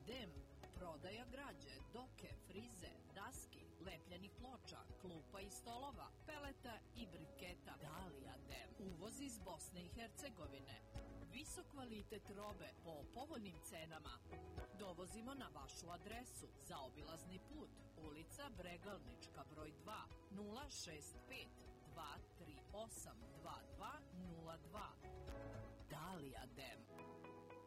Dem, prodaja građe, doke, frize, daski, lepljenih ploča, klupa i stolova, peleta i briketa. Dalija Dem, uvoz iz Bosne i Hercegovine. Visok kvalitet robe po povoljnim cenama. Dovozimo na vašu adresu. Zaobilazni put, ulica Bregalnička, broj 2, 065 238 2202. Dalija Dem.